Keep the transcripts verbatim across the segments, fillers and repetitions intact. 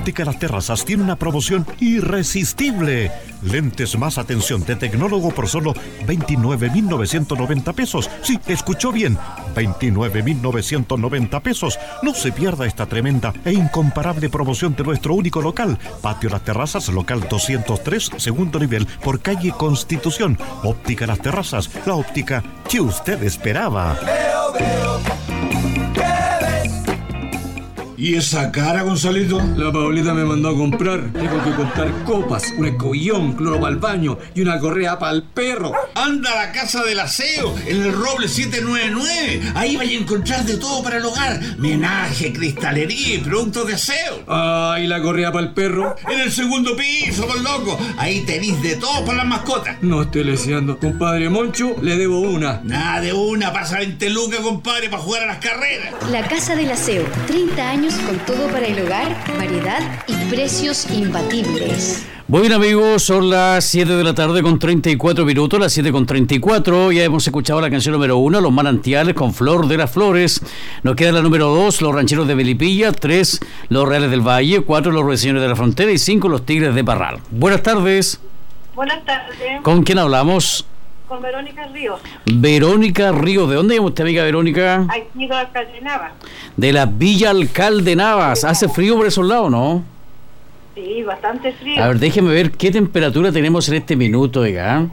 Óptica Las Terrazas tiene una promoción irresistible. Lentes más atención de tecnólogo por solo veintinueve mil novecientos noventa pesos. Sí, escuchó bien, veintinueve mil novecientos noventa pesos. No se pierda esta tremenda e incomparable promoción de nuestro único local. Patio Las Terrazas, local doscientos tres, segundo nivel, por calle Constitución. Óptica Las Terrazas, la óptica que usted esperaba. Veo, veo. ¿Y esa cara, Gonzalito? La Paulita me mandó a comprar. Tengo que comprar copas, un escobillón, cloro para el baño y una correa para el perro. Anda a la Casa del Aseo, en el Roble setecientos noventa y nueve. Ahí vais a encontrar de todo para el hogar. Menaje, cristalería y productos de aseo. Ah, ¿y la correa para el perro? En el segundo piso, por loco. Ahí tenéis de todo para las mascotas. No estoy leseando. Compadre Moncho, le debo una. Nada de una, pasa veinte lucas, compadre, para jugar a las carreras. La Casa del Aseo, treinta años con todo para el hogar, variedad y precios imbatibles. Bueno, amigos, son las siete de la tarde con treinta y cuatro minutos, las siete con treinta y cuatro. Ya hemos escuchado la canción número uno, Los Manantiales con Flor de las Flores. Nos queda la número dos, Los Rancheros de Melipilla. Tres, Los Reales del Valle. Cuatro, Los Ruiseñores de la Frontera. Y cinco, Los Tigres de Parral. Buenas tardes. Buenas tardes. ¿Con quién hablamos? Con Verónica Ríos. Verónica Ríos. ¿De dónde llama usted, amiga Verónica? Aquí de Alcalde Navas. De la Villa Alcalde Navas. ¿Hace frío por esos lados, no? Sí, bastante frío. A ver, déjeme ver qué temperatura tenemos en este minuto, oiga.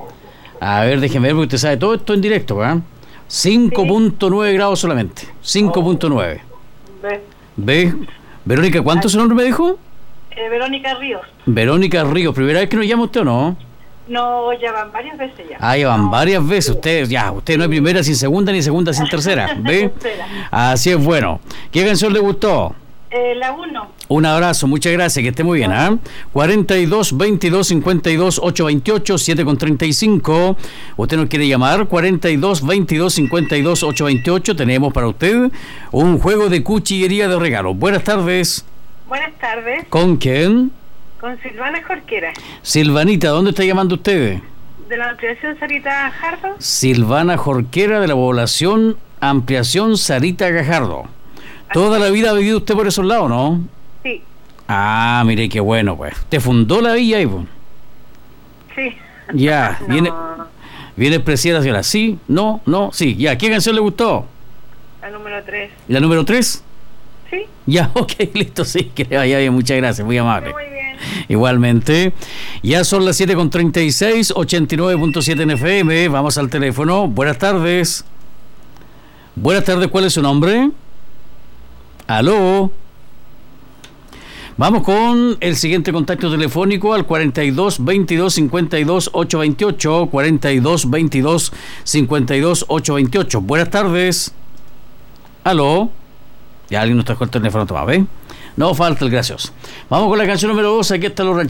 A ver, déjeme ver, porque usted sabe todo esto en directo, ¿verdad? cinco punto nueve grados solamente. cinco punto nueve. Ve. ¿Ve? Verónica, ¿cuánto es su nombre me dijo? Eh, Verónica Ríos. Verónica Ríos. ¿Primera vez que nos llama usted o no? No, ya van varias veces ya. Ah, ya van no. varias veces. Usted, ya, usted no es primera sin segunda, ni segunda sin tercera. ¿Ve? Así es, bueno. ¿Qué canción le gustó? Eh, la uno. Un abrazo, muchas gracias, que esté muy bien, ¿ah? ¿eh? cuarenta y dos, veintidós, cincuenta y dos, ochocientos veintiocho, siete con treinta y cinco. Usted nos quiere llamar, cuarenta y dos, veintidós, cincuenta y dos, ochocientos veintiocho. Tenemos para usted un juego de cuchillería de regalo. Buenas tardes. Buenas tardes. ¿Con quién? Con Silvana Jorquera. Silvanita, ¿dónde está llamando usted? De la ampliación Sarita Gajardo. Silvana Jorquera, de la población Ampliación Sarita Gajardo. ¿Toda la vida ha vivido usted por esos lados, no? Sí. Ah, mire qué bueno, pues. ¿Te fundó la villa ahí, pues? Sí. Ya, no. viene viene el presidente de la señora. ¿Sí? ¿No? ¿No? Sí. Ya, ¿qué canción le gustó? La número tres. ¿La número tres? Sí. Ya, ok, listo, sí, que le vaya bien, muchas gracias, muy amable. Muy bien. Igualmente, ya son las siete con treinta y seis, ochenta y nueve punto siete en F M, vamos al teléfono. Buenas tardes. Buenas tardes, ¿cuál es su nombre? Aló. Vamos con el siguiente contacto telefónico al cuarenta y dos, veintidós, cincuenta y dos, ochocientos veintiocho, cuarenta y dos, veintidós, cincuenta y dos, ochocientos veintiocho. Buenas tardes. Aló. Ya alguien nos trajo el teléfono tomado, ¿eh? No falta el gracioso. Vamos con la canción número dos, aquí está Los Rancheros.